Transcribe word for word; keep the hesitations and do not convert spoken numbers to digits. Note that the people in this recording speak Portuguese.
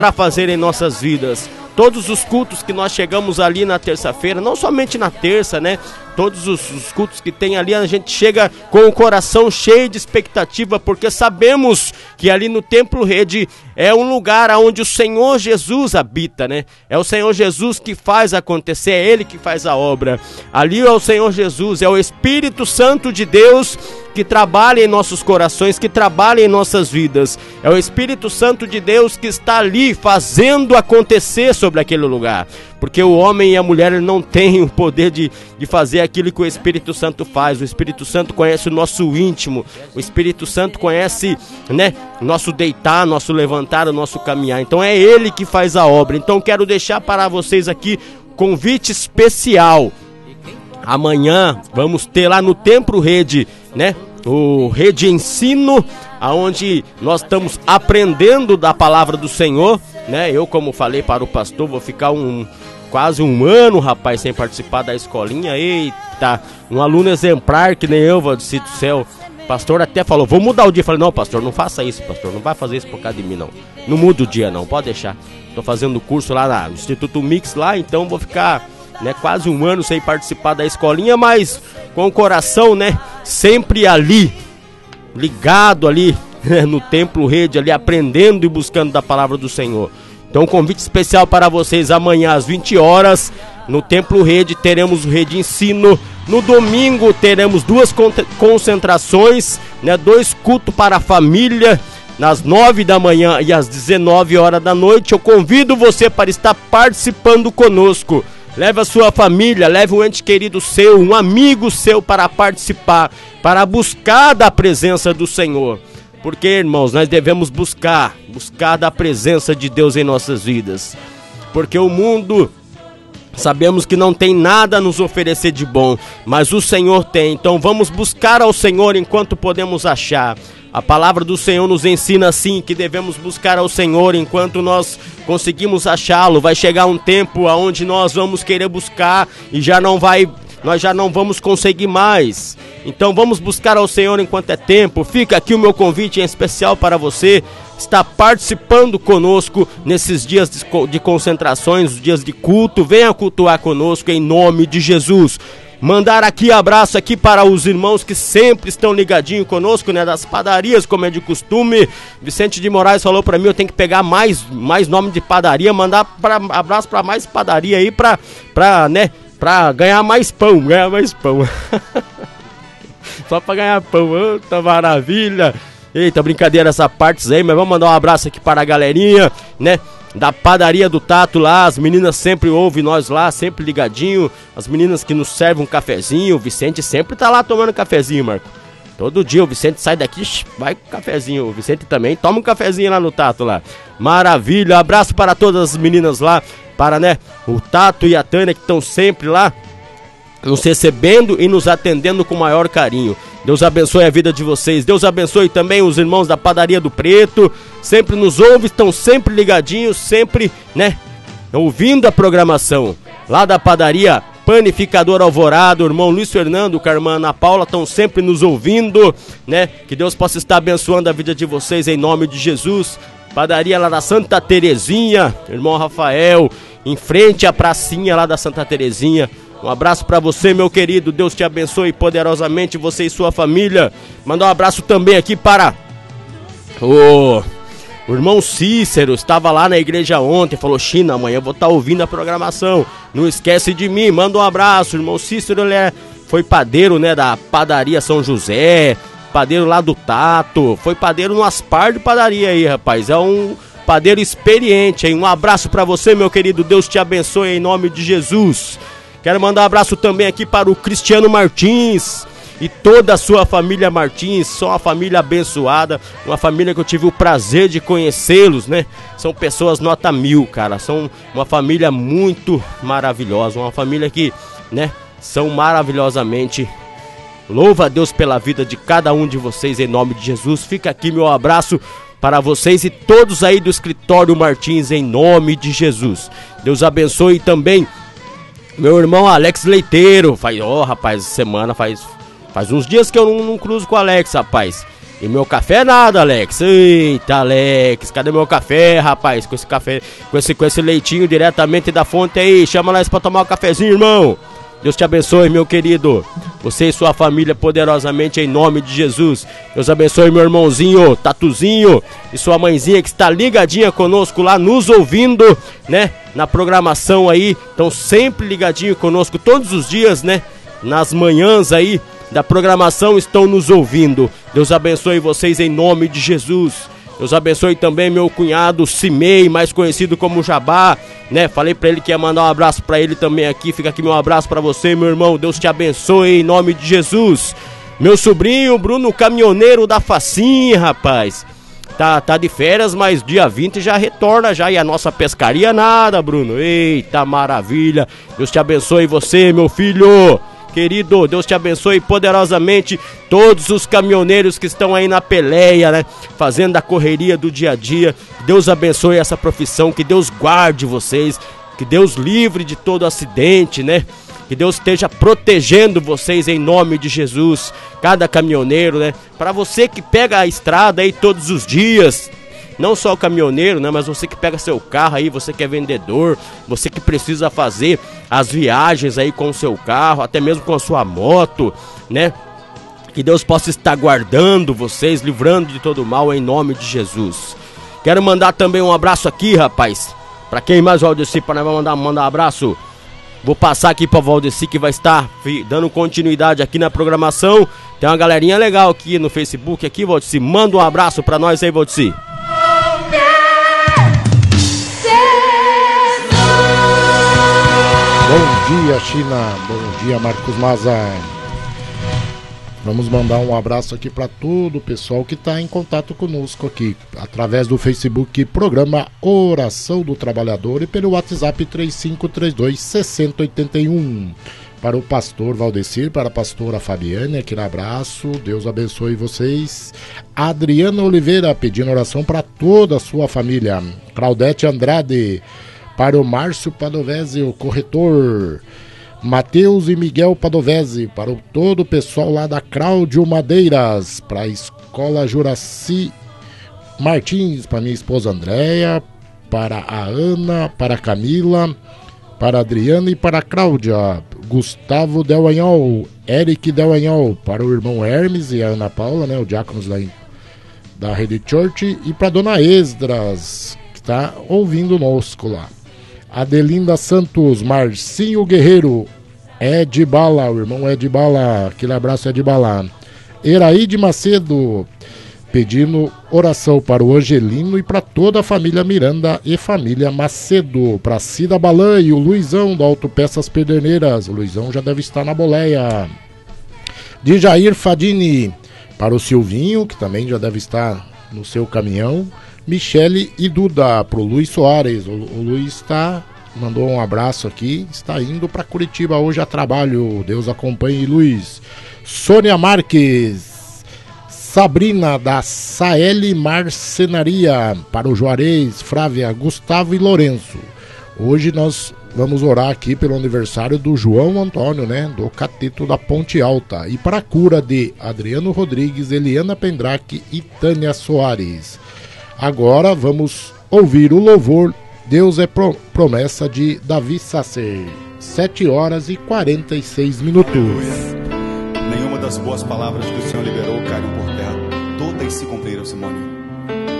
para fazer em nossas vidas. Todos os cultos que nós chegamos ali na terça-feira, não somente na terça, né? Todos os, os cultos que tem ali, a gente chega com o coração cheio de expectativa, porque sabemos que ali no Templo Rede é um lugar onde o Senhor Jesus habita, né? É o Senhor Jesus que faz acontecer, é Ele que faz a obra. Ali é o Senhor Jesus, é o Espírito Santo de Deus que trabalha em nossos corações, que trabalha em nossas vidas. É o Espírito Santo de Deus que está ali fazendo acontecer sobre aquele lugar. Porque o homem e a mulher ele não têm o poder de, de fazer aquilo que o Espírito Santo faz. O Espírito Santo conhece o nosso íntimo. O Espírito Santo conhece, né, nosso deitar, nosso levantar, o nosso caminhar. Então é Ele que faz a obra. Então quero deixar para vocês aqui convite especial. Amanhã vamos ter lá no Templo Rede, né, o Rede Ensino, aonde nós estamos aprendendo da palavra do Senhor, né? Eu, como falei para o pastor, vou ficar um quase um ano, rapaz, sem participar da escolinha. Eita, um aluno exemplar que nem eu, Valdeci do céu. O pastor até falou, vou mudar o dia. Eu falei, não, pastor, não faça isso, pastor, não vai fazer isso por causa de mim, não. Não muda o dia, não, pode deixar. Tô fazendo curso lá no Instituto Mix lá, então vou ficar, né, quase um ano sem participar da escolinha, mas com o coração, né, sempre ali, ligado ali, né, no Templo Rede, ali aprendendo e buscando da palavra do Senhor. Então, um convite especial para vocês amanhã às vinte horas, no Templo Rede, teremos o Rede Ensino. No domingo teremos duas concentrações, né, dois cultos para a família, nas nove da manhã e às dezenove horas da noite. Eu convido você para estar participando conosco. Leve a sua família, leve um ente querido seu, um amigo seu para participar, para buscar da presença do Senhor. Porque, irmãos, nós devemos buscar, buscar da presença de Deus em nossas vidas. Porque o mundo, sabemos que não tem nada a nos oferecer de bom, mas o Senhor tem. Então vamos buscar ao Senhor enquanto podemos achar. A palavra do Senhor nos ensina assim, que devemos buscar ao Senhor enquanto nós conseguimos achá-lo. Vai chegar um tempo onde nós vamos querer buscar e já não vai, nós já não vamos conseguir mais. Então vamos buscar ao Senhor enquanto é tempo. Fica aqui o meu convite em especial para você estar participando conosco nesses dias de concentrações, os dias de culto. Venha cultuar conosco em nome de Jesus. Mandar aqui abraço aqui para os irmãos que sempre estão ligadinhos conosco, né, das padarias, como é de costume. Vicente de Moraes falou para mim, eu tenho que pegar mais, mais nome de padaria, mandar pra, abraço para mais padaria aí, para, pra, né, pra ganhar mais pão, ganhar mais pão. Só para ganhar pão, outra maravilha. Eita, brincadeira essa parte aí, mas vamos mandar um abraço aqui para a galerinha, né, da padaria do Tato lá. As meninas sempre ouvem nós lá, sempre ligadinho. As meninas que nos servem um cafezinho. O Vicente sempre tá lá tomando cafezinho, Marco. Todo dia o Vicente sai daqui, vai com cafezinho. O Vicente também toma um cafezinho lá no Tato lá. Maravilha, abraço para todas as meninas lá, para, né, o Tato e a Tânia que estão sempre lá nos recebendo e nos atendendo com maior carinho. Deus abençoe a vida de vocês. Deus abençoe também os irmãos da Padaria do Preto. Sempre nos ouvem, estão sempre ligadinhos, sempre, né, ouvindo a programação. Lá da Padaria Panificador Alvorada, o irmão Luiz Fernando, com a irmã Ana Paula, estão sempre nos ouvindo, né? Que Deus possa estar abençoando a vida de vocês em nome de Jesus. Padaria lá da Santa Terezinha, irmão Rafael, em frente à pracinha lá da Santa Terezinha. Um abraço para você, meu querido. Deus te abençoe poderosamente, você e sua família. Mandar um abraço também aqui para o, o irmão Cícero. Estava lá na igreja ontem. Falou, China, amanhã eu vou estar ouvindo a programação. Não esquece de mim. Manda um abraço. O irmão Cícero, ele é, foi padeiro, né, da Padaria São José. Padeiro lá do Tato. Foi padeiro no Aspar de padaria aí, rapaz. É um padeiro experiente, hein? Um abraço para você, meu querido. Deus te abençoe em nome de Jesus. Quero mandar um abraço também aqui para o Cristiano Martins e toda a sua família Martins. São uma família abençoada, uma família que eu tive o prazer de conhecê-los, né? São pessoas nota mil, cara. São uma família muito maravilhosa, uma família que, né, são maravilhosamente. Louva a Deus pela vida de cada um de vocês em nome de Jesus. Fica aqui meu abraço para vocês e todos aí do Escritório Martins em nome de Jesus. Deus abençoe também meu irmão Alex Leiteiro. Faz, ó, oh, rapaz, semana faz, faz uns dias que eu não, não cruzo com o Alex, rapaz. E meu café nada, Alex. Eita, Alex, cadê meu café, rapaz? Com esse café, com esse, com esse leitinho diretamente da fonte aí. Chama nós pra tomar um cafezinho, irmão. Deus te abençoe, meu querido. Você e sua família poderosamente em nome de Jesus. Deus abençoe meu irmãozinho, Tatuzinho, e sua mãezinha que está ligadinha conosco lá, nos ouvindo, né? Na programação aí. Estão sempre ligadinho conosco todos os dias, né? Nas manhãs aí da programação estão nos ouvindo. Deus abençoe vocês em nome de Jesus. Deus abençoe também meu cunhado Cimei, mais conhecido como Jabá, né? Falei pra ele que ia mandar um abraço pra ele também aqui. Fica aqui meu abraço pra você, meu irmão. Deus te abençoe em nome de Jesus. Meu sobrinho Bruno, caminhoneiro da Facinha, rapaz. Tá, tá de férias, mas dia vinte já retorna já. E a nossa pescaria nada, Bruno. Eita, maravilha. Deus te abençoe você, meu filho. Querido, Deus te abençoe poderosamente todos os caminhoneiros que estão aí na peleia, né? Fazendo a correria do dia a dia. Que Deus abençoe essa profissão, que Deus guarde vocês, que Deus livre de todo acidente, né? Que Deus esteja protegendo vocês em nome de Jesus. Cada caminhoneiro, né? Para você que pega a estrada aí todos os dias, não só o caminhoneiro, né, mas você que pega seu carro aí, você que é vendedor, você que precisa fazer as viagens aí com o seu carro, até mesmo com a sua moto, né? Que Deus possa estar guardando vocês, livrando de todo mal em nome de Jesus. Quero mandar também um abraço aqui, rapaz. Pra quem mais, Valdeci, para nós mandar, mandar um abraço. Vou passar aqui pra Valdeci, que vai estar dando continuidade aqui na programação. Tem uma galerinha legal aqui no Facebook, aqui, Valdeci. Manda um abraço pra nós aí, Valdeci. Bom dia, China. Bom dia, Marcos Maza. Vamos mandar um abraço aqui para todo o pessoal que está em contato conosco aqui, através do Facebook, programa Oração do Trabalhador, e pelo WhatsApp três cinco três dois, seis zero oito um. Para o pastor Valdecir, para a pastora Fabiane, aquele abraço, Deus abençoe vocês. Adriana Oliveira, pedindo oração para toda a sua família. Claudete Andrade, para o Márcio Padovese, o corretor. Matheus e Miguel Padovese, para o, todo o pessoal lá da Cláudio Madeiras, para a Escola Juraci Martins, para minha esposa Andréia, para a Ana, para a Camila, para a Adriana e para a Cláudia. Gustavo Delanhol, Eric Delanhol, para o irmão Hermes e a Ana Paula, né, o diáconos da, da Rede Church, e para a dona Esdras, que está ouvindo nosco lá. Adelinda Santos, Marcinho Guerreiro, Ed Bala, o irmão Ed Bala, aquele abraço Ed Bala. Eraide Macedo, pedindo oração para o Angelino e para toda a família Miranda e família Macedo. Para Cida Balan e o Luizão da Autopeças Pederneiras, o Luizão já deve estar na boleia. De Jair Fadini, para o Silvinho, que também já deve estar no seu caminhão. Michele e Duda, pro Luiz Soares. O, o Luiz está, mandou um abraço aqui, está indo para Curitiba hoje a trabalho. Deus acompanhe, Luiz. Sônia Marques, Sabrina da Saeli Marcenaria, para o Juarez, Frávia, Gustavo e Lourenço. Hoje nós vamos orar aqui pelo aniversário do João Antônio, né, do Cateto da Ponte Alta, e para a cura de Adriano Rodrigues, Eliana Pendraque e Tânia Soares. Agora vamos ouvir o louvor Deus é pro, Promessa de Davi Sacer. sete horas e quarenta e seis minutos. Aleluia. Nenhuma das boas palavras que o Senhor liberou caiu por terra. Todas se cumpriram, Simone.